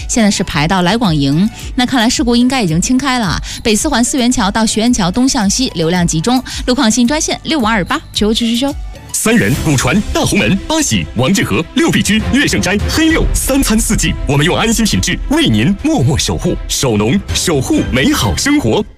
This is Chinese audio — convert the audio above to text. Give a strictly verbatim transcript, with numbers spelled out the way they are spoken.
现在是排到来广营。那看来事故应该已经清开了啊。北四环四元桥到学院桥东向西流量集中。路况信息专线六五二八九九九九。 三元、古传、大红门、八喜、王致和、六必居、乐盛斋、黑六，三餐四季，我们用安心品质为您默默守护，守农守护美好生活。